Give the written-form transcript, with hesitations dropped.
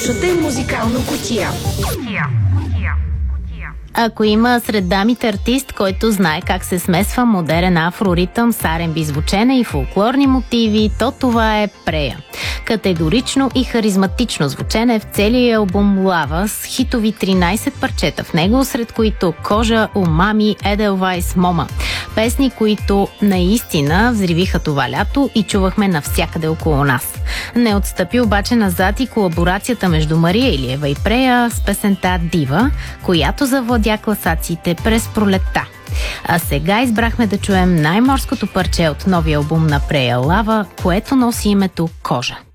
Слушате музикално кутия. Ако има сред дамите артист, който знае как се смесва модерен афроритъм с R&B звучене и фолклорни мотиви, то това е Прея. Категорично и харизматично звучене в целия албум Лава с хитови 13 парчета в него, сред които Кожа, Умами, Еделвайс, Мома. Песни, които наистина взривиха това лято и чувахме навсякъде около нас. Не отстъпи обаче назад и колаборацията между Мария Илиева и Прея с песента Дива, която завладя класациите през пролетта. А сега избрахме да чуем най-морското парче от новия албум на Прея Лава, което носи името Кожа.